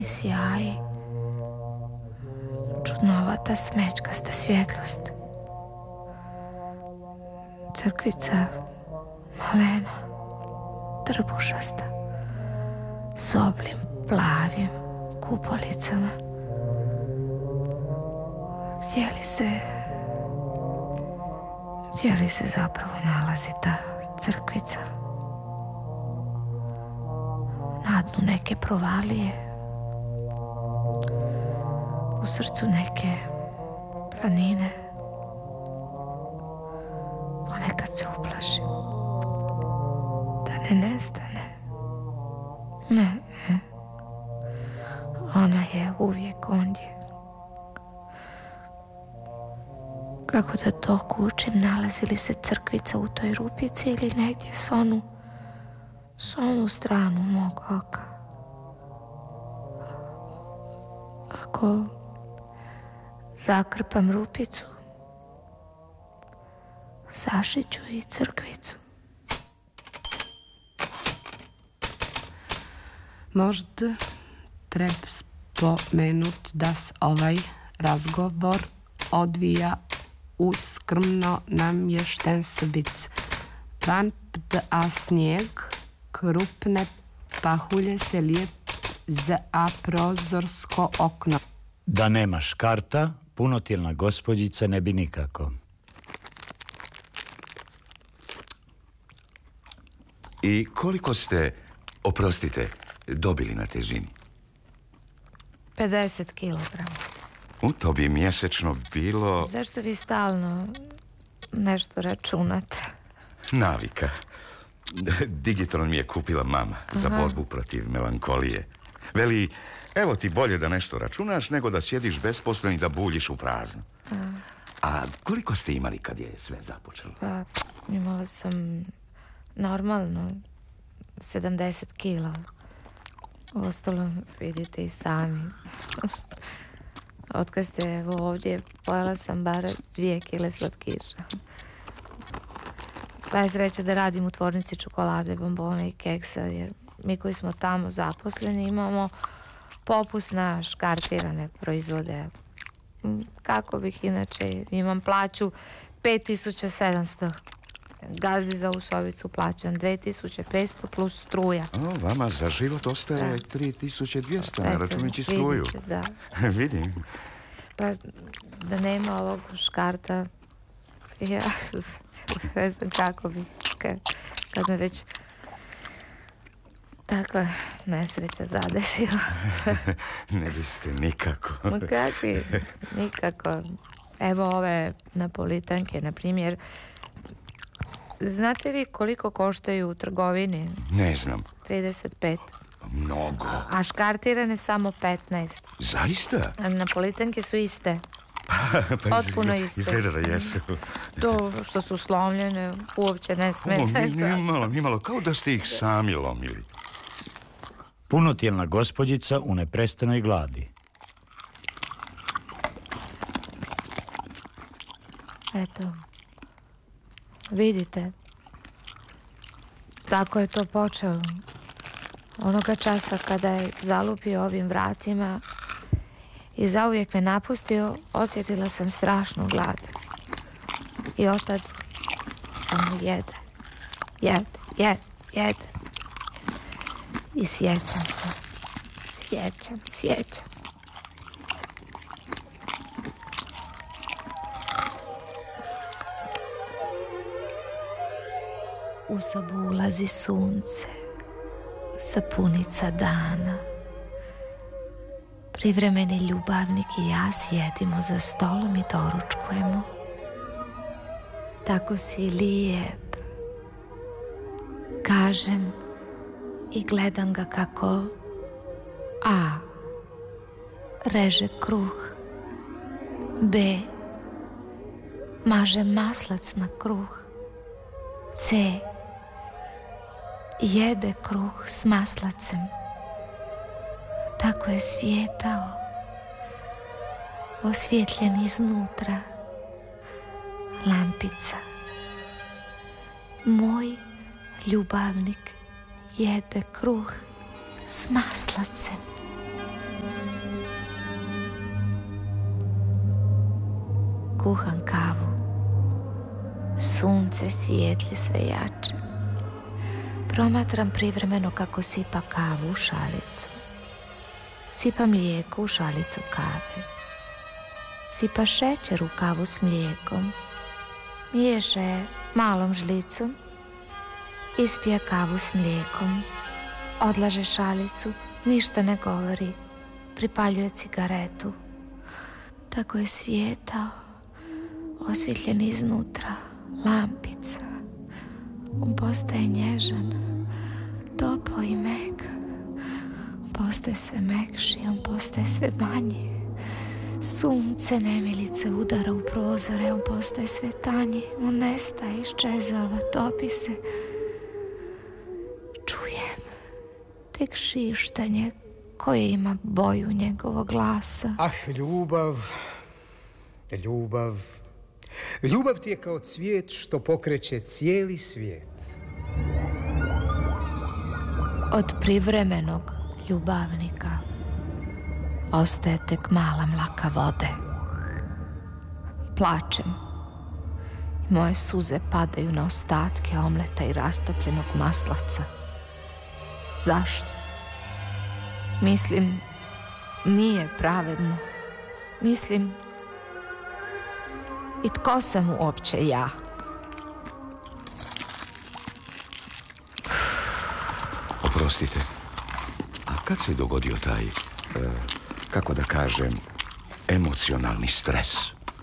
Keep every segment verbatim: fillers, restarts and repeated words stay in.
Sjaj, čudnovata smečkasta svjetlost. Crkvica malena, trbušasta, s oblim plavim kupolicama. Gdje li se, gdje li se zapravo nalazi ta crkvica? Na dnu neke provalije, u srcu neke planine. Ponekad se uplašim da ne nestane. Ne, ne. Ona je uvijek ondje. Kako da to kučim, nalazi li se crkvica u toj rupici ili negdje s onu, s onu stranu mog oka. Ako zakrpam rupicu, zašiću i crkvicu. Možda treba spomenut da se ovaj razgovor odvija u skromno namješten sobic. Van pada snijeg, krupne pahulje se lijep za prozorsko okno. Da nema škarta, punotilna gospođica ne bi nikako. I koliko ste, oprostite, dobili na težini? pedeset kilograma. U, to bi mjesečno bilo... Zašto vi stalno nešto računate? Navika. Digitron mi je kupila mama. Aha. Za borbu protiv melankolije. Veli, evo ti bolje da nešto računaš nego da sjediš besposlen i da buljiš u prazno. A, A koliko ste imali kad je sve započelo? Pa, imala sam normalno sedamdeset kila. Ostalo vidite i sami. Otkad ste evo ovdje, pojela sam bar dvije kile slatkiša. Sva je sreća da radim u tvornici čokolade, bombona i keksa, jer mi koji smo tamo zaposleni imamo popust na škartirane proizvode. Kako bih inače, imam plaću pet tisuća sedamsto. Gazdi za ovu sobicu plaćam dve tisuće petsto plus struja. O, vama za život ostaje tri tisuće dvjesto, ne računajući struju. Vidite, da. Vidim. Pa da nema ovog škarta, ja ne znam kako bi, kad, kad me već takva nesreća zadesila. Ne biste nikako. Ma kakvi, nikako. Evo ove napolitanke, na primjer. Znate vi koliko koštaju u trgovini? Ne znam. trideset pet. Mnogo. A škartirane samo petnaest. Zaista? A napolitanke su iste. Pa Potpuno iste. Izgleda da jesu. To što su slomljene uopće ne smeta. Nimalo, nimalo, kao da ste ih sami lomili. Punotilna gospođica u neprestanoj gladi. Eto, vidite, tako je to počelo. Onoga časa kada je zalupio ovim vratima i zauvijek me napustio, osjetila sam strašnu glad. I otad samo jede, jede, jede, jede. I sjećam se, sjećam, sjećam. U sobu ulazi sunce, sapunica dana. Privremeni ljubavnik i ja sjedimo za stolom i doručkujemo. Tako si lijep, kažem i gledam ga kako A. reže kruh, B. maže maslac na kruh, C. jede kruh s maslacem. Tako je svijetao, osvjetljen iznutra, lampica. Moj ljubavnik jede kruh s maslacem. kuham kavu. Sunce svijetli sve jače. Promatram privremeno kako sipa kavu u šalicu. Sipa mlijeko u šalicu kave. Sipa šećer u kavu s mlijekom. Miješa je malom žlicom. Ispija kavu s mlijekom. Odlaže šalicu, ništa ne govori. Pripaljuje cigaretu. Tako je svijetao, osvjetljen iznutra, lampica. On postaje nježan, topao i mek. On postaje sve mekši, on postaje sve manji. Sunce nemilice udara u prozore, on postaje sve tanji. On nestaje, iščezava, topi se. Čujem tek šištanje koje ima boju njegovog glasa. Ah, ljubav, ljubav. Ljubav ti je kao cvijet što pokreće cijeli svijet. Od privremenog ljubavnika ostaje tek mala mlaka vode. Plačem. Moje suze padaju na ostatke omleta i rastopljenog maslaca. Zašto? Mislim, nije pravedno. Mislim, i tko sam uopće ja? Oprostite, a kad se dogodio taj, e, kako da kažem, emocionalni stres?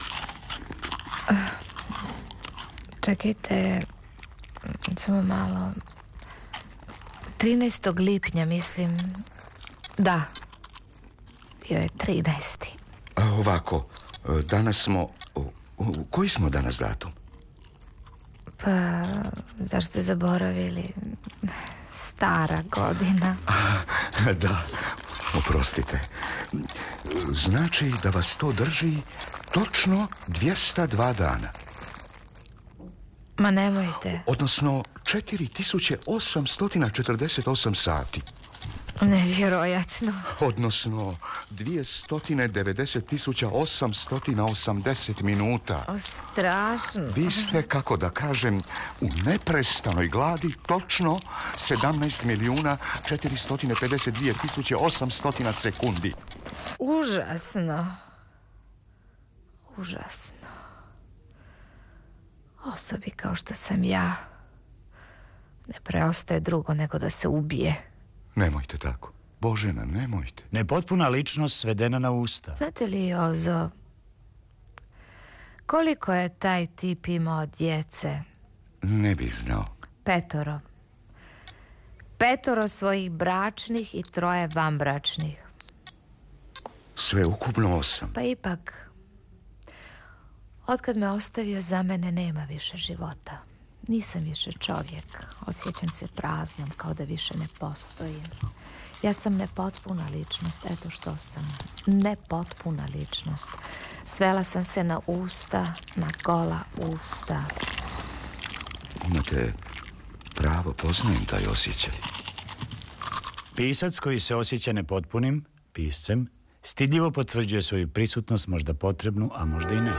Čekajte, samo malo. trinaestog lipnja, mislim. Da, bio je trinaesti. A, ovako, danas smo... Koji smo danas datum? Pa, zar ste zaboravili? Stara godina. A, da, oprostite. Znači da vas to drži točno dvjesto dva dana. Ma nemojte. Odnosno četiri tisuće osamsto četrdeset osam sati. Nevjerojatno. Odnosno dvjesto devedeset tisuća osamsto osamdeset minuta. O, strašno. Vi ste, kako da kažem, u neprestanoj gladi točno sedamnaest milijuna četiristo pedeset dvije tisuće osamsto sekundi. Užasno. Užasno. Osobi kao što sam ja ne preostaje drugo nego da se ubije. Nemojte tako. Božena, nemojte. Nepotpuna ličnost svedena na usta. Znate li, Jozo, koliko je taj tip imao djece? Ne bih znao. Petoro. Petoro svojih bračnih i troje vanbračnih. Sve ukupno osam. Pa ipak, otkad me ostavio, za mene nema više života. Nisam više čovjek. Osjećam se praznom, kao da više ne postojim. Ja sam nepotpuna ličnost, eto što sam. Nepotpuna ličnost. Svela sam se na usta, na gola usta. Imate pravo, poznajem taj osjećaj. Pisac koji se osjeća nepotpunim, piscem, stidljivo potvrđuje svoju prisutnost, možda potrebnu, a možda i ne.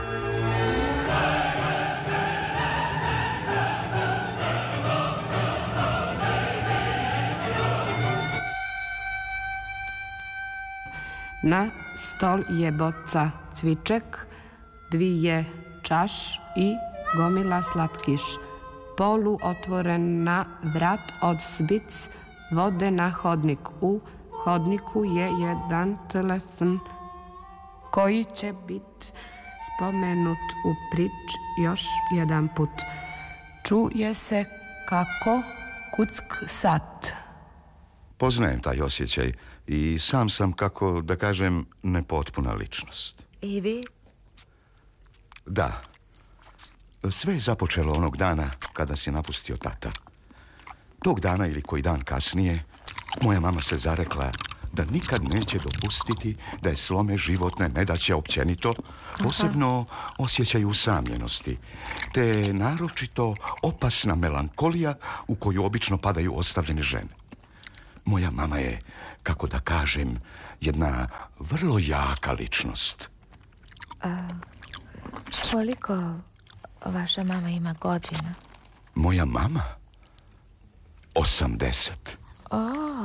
Na stol je boca cviček, dvije čaš i gomila slatkiš. Polu otvorena vrat od sbic vode na hodnik. U hodniku je jedan telefon koji će biti spomenut u prič još jedan put. Čuje se kako kuck sat. Poznajem taj osjećaj i sam sam, kako da kažem, nepotpuna ličnost. I vi? Da. Sve je započelo onog dana kada si napustio tata. Tog dana ili koji dan kasnije, moja mama se zarekla da nikad neće dopustiti da je slome životne nedaće općenito, posebno osjećaj usamljenosti, te naročito opasna melankolija u koju obično padaju ostavljene žene. Moja mama je, kako da kažem, jedna vrlo jaka ličnost. A, Koliko vaša mama ima godina? Moja mama? Osamdeset. O,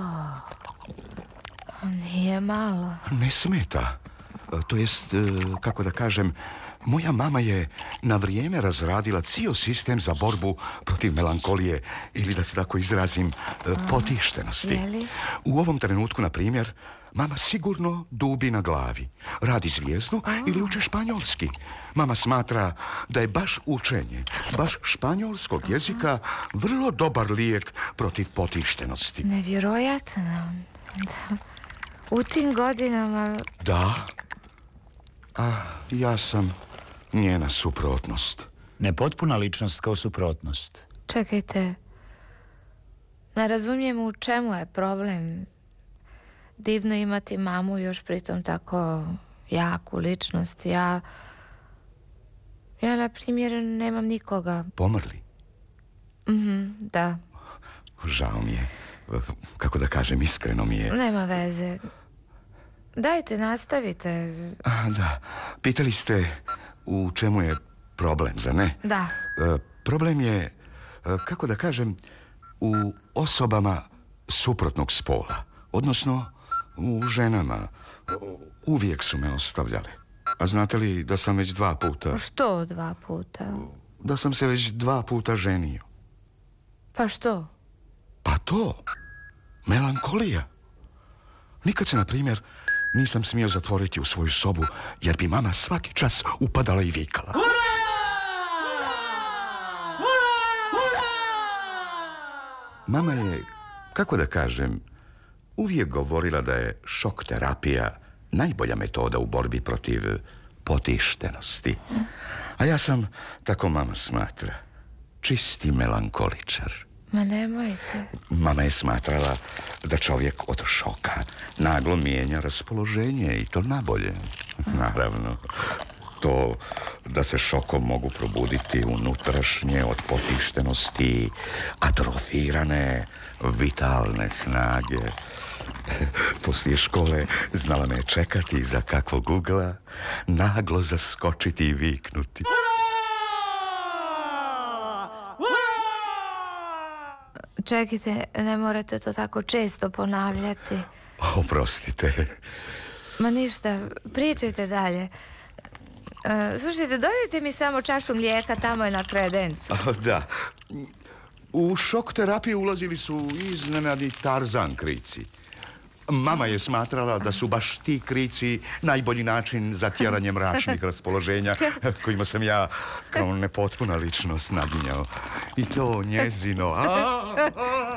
nije malo. Ne smeta. To jest, kako da kažem, moja mama je na vrijeme razradila cijel sistem za borbu protiv melankolije ili, da se tako izrazim, potištenosti. Jeli? U ovom trenutku, na primjer, mama sigurno dubi na glavi. Radi zvijezdu ili uče španjolski. Mama smatra da je baš učenje, baš španjolskog jezika vrlo dobar lijek protiv potištenosti. Nevjerojatno. Da. U tim godinama... Da. A ja sam njena suprotnost. Nepotpuna ličnost kao suprotnost. Čekajte. Ne razumijem u čemu je problem. Divno imati mamu još pritom tako jaku ličnost. Ja... Ja, na primjer, nemam nikoga. Pomrli? Mhm, da. Žao mi je. Kako da kažem, iskreno mi je. Nema veze. Dajte, nastavite. A, da. Pitali ste u čemu je problem, zar ne? Da. E, problem je, e, kako da kažem, u osobama suprotnog spola. Odnosno, u ženama. Uvijek su me ostavljale. A znate li da sam već dva puta... Što dva puta? Da sam se već dva puta ženio. Pa što? Pa to. Melankolija. Nikad se, na primjer, nisam smio zatvoriti u svoju sobu, jer bi mama svaki čas upadala i vikala. Mama je, kako da kažem, uvijek govorila da je šok terapija najbolja metoda u borbi protiv potištenosti. A ja sam, tako mama smatra, čisti melankoličar. Ma nemojte. Mama je smatrala da čovjek od šoka naglo mijenja raspoloženje i to nabolje. Naravno, to da se šokom mogu probuditi unutrašnje od potištenosti atrofirane vitalne snage. Poslije škole znala me čekati iza kakvog ugla, naglo zaskočiti i viknuti. Čekajte, ne morate to tako često ponavljati. Oprostite. Ma ništa, pričajte dalje. E, slušajte, dodajte mi samo čašu mlijeka, tamo je na kredencu. Da. U šok terapiju ulazili su iznenadni Tarzan krici. Mama je smatrala da su baš ti krici najbolji način za tjeranje mračnih raspoloženja kojima sam ja kao nepotpuna ličnost naginjao. I to njezino. A, a.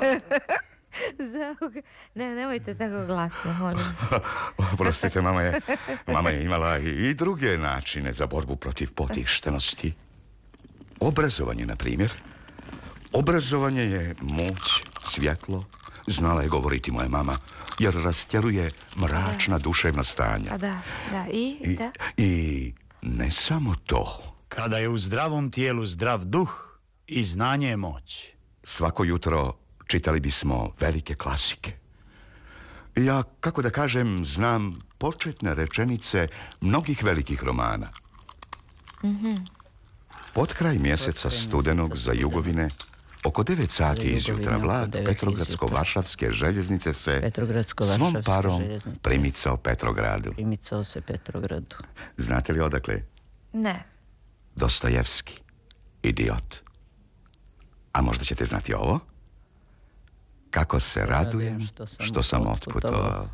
Ne, nemojte tako glasno, molim. Oprostite, mama je, mama je imala i, i druge načine za borbu protiv potištenosti. Obrazovanje, na primjer. Obrazovanje je moć, svjetlo. Znala je govoriti moja mama, jer rastjeruje mračna duševna stanja. A da, da, i, I, da. I ne samo to. Kada je u zdravom tijelu zdrav duh i znanje je moć. Svako jutro čitali bismo velike klasike. Ja, kako da kažem, znam početne rečenice mnogih velikih romana. Mm-hmm. Pod kraj mjeseca studenog za Jugovine, oko devet sati izjutra vlak Petrogradsko-Varšavske željeznice se svom parom primicao Petrogradu. Primicao se Petrogradu. Znate li odakle? Ne. Dostojevski. Idiot. A možda ćete znati ovo? Kako se radujem što sam otputovao.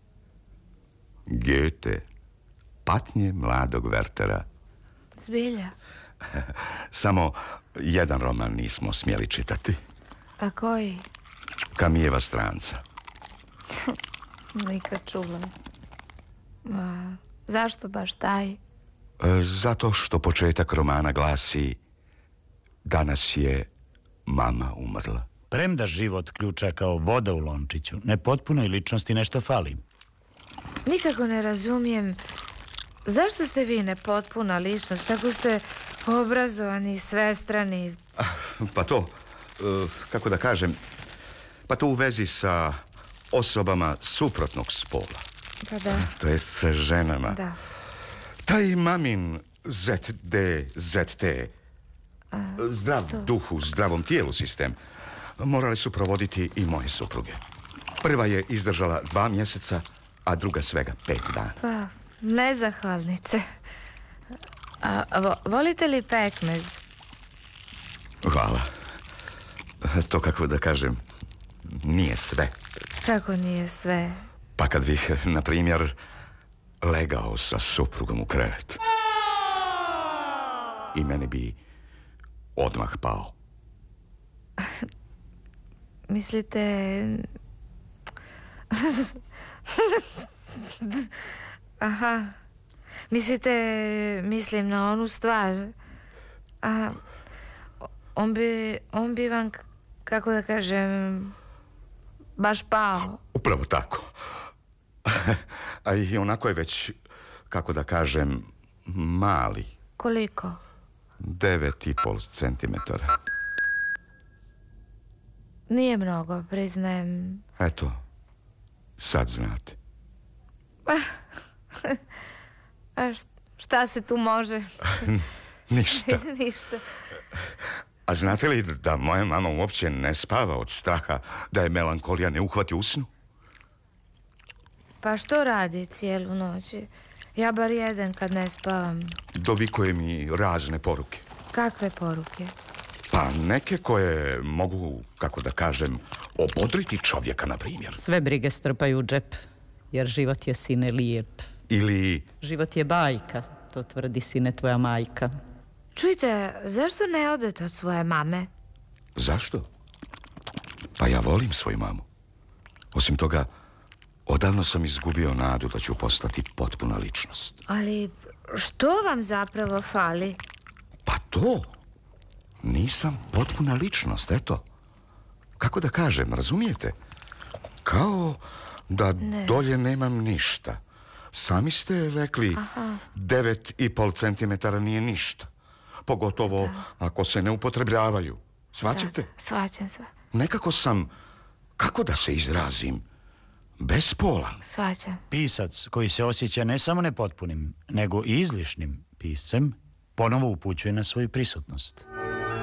Goethe. Patnje mladog Wertera. Zbilja. Samo jedan roman nismo smjeli čitati. A koji? Kamijeva stranca. Nikad čula. Ma, zašto baš taj? Zato što početak romana glasi: danas je mama umrla. Premda život ključa kao voda u lončiću, nepotpunoj ličnosti nešto fali. Nikako ne razumijem. Zašto ste vi nepotpuna ličnost? Tako ste obrazovani, svestrani. Pa to, kako da kažem, pa to u vezi sa osobama suprotnog spola. Pa da. To jest sa ženama. Da. Taj mamin zet de zet te. Zdrav duh u zdravom tijelu sistem morale su provoditi i moje supruge. Prva je izdržala dva mjeseca, a druga svega pet dana. Pa, nezahvalnice. A, vo, volite li pekmez? Hvala. To, kako da kažem, nije sve. Kako nije sve? Pa kad bih, na primjer, legao sa suprugom u krevet. I meni bi odmah pao. Mislite... Aha. Mislite, mislim na onu stvar. A, on bi, on bi vam, kako da kažem, baš pao. Upravo tako. A i onako je već, kako da kažem, mali. Koliko? Devet i pol centimetara. Nije mnogo, priznajem. Eto, sad znate. A šta se tu može? Ništa. Ništa. A znate li da moja mama uopće ne spava od straha da je melankolija ne uhvati u snu? Pa što radi cijelu noć? Ja bar jedan kad ne spavam. Dovikuje mi razne poruke. Kakve poruke? Pa neke koje mogu, kako da kažem, obodriti čovjeka, na primjer. Sve brige strpaju u džep, jer život je, sine, lijep. Ili... Život je bajka, to tvrdi, sine, tvoja majka. Čujte, zašto ne odete od svoje mame? Zašto? Pa ja volim svoju mamu. Osim toga, odavno sam izgubio nadu da ću postati potpuna ličnost. Ali što vam zapravo fali? Pa to... Nisam potpuna ličnost, eto. Kako da kažem, razumijete? Kao da ne. Dolje nemam ništa. Sami ste rekli, aha, devet i pol centimetara nije ništa. Pogotovo da. Ako se ne upotrebljavaju. Svaćate? Da, svaćam se. Nekako sam, kako da se izrazim, bespolan. Svaćam. Pisac koji se osjeća ne samo nepotpunim, nego i izlišnim piscem, ponovo upućuje na svoju prisutnost.